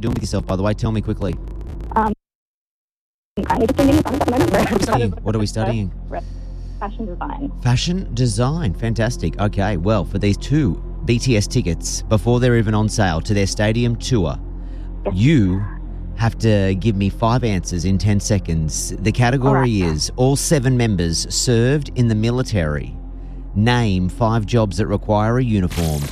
doing with yourself, by the way? Tell me quickly. What are we studying? Fashion design. Fashion design. Fantastic. Okay, well, for these 2 BTS tickets, before they're even on sale, to their stadium tour, you have to give me 5 answers in 10 seconds. The category is all 7 members served in the military. Name 5 jobs that require a uniform.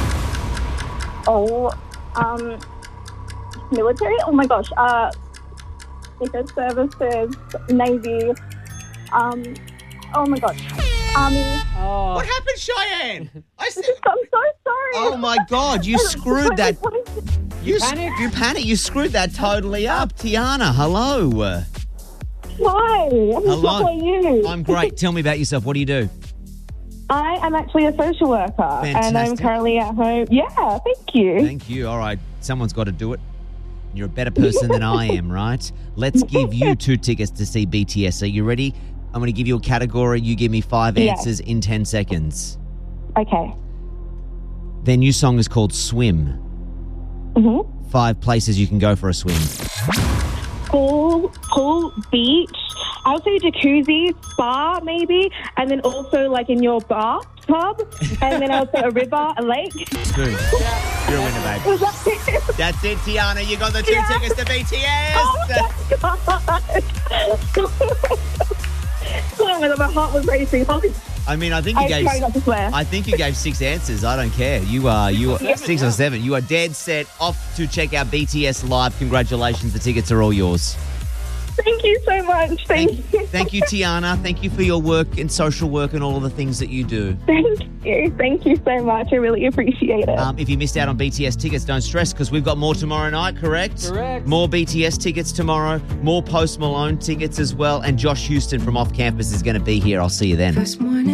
Military? Oh my gosh. Secret services, Navy. Oh my gosh. Army. Oh. What happened, Cheyenne? I'm so sorry. Oh my God, you screwed that. You panicked. You screwed that totally up. Tiana, hello. Hi. Hello. How are you? I'm great. Tell me about yourself. What do you do? I am actually a social worker. And I'm currently at home. Yeah, thank you. Thank you. All right. Someone's got to do it. You're a better person than I am, right? Let's give you 2 tickets to see BTS. Are you ready? I'm going to give you a category. You give me 5 answers in 10 seconds. Okay. Their new song is called Swim. 5 places you can go for a swim. Pool, beach. I would say jacuzzi, spa maybe, and then also like in your bathtub, and then I would say a river, a lake. Boom. You're a winner, babe. Was that it? That's it, Tiana. You got the 2 tickets to BTS. Oh my God, my heart was racing. I mean, I think you gave. try not to swear. I think you gave 6 answers. I don't care. You are 6 or 7. You are dead set off to check out BTS live. Congratulations. The tickets are all yours. Thank you so much. Thank you. Thank you, Tiana. Thank you for your work in social work and all of the things that you do. Thank you. Thank you so much. I really appreciate it. If you missed out on BTS tickets, don't stress because we've got more tomorrow night, correct? Correct. More BTS tickets tomorrow, more Post Malone tickets as well, and Josh Houston from Off Campus is going to be here. I'll see you then.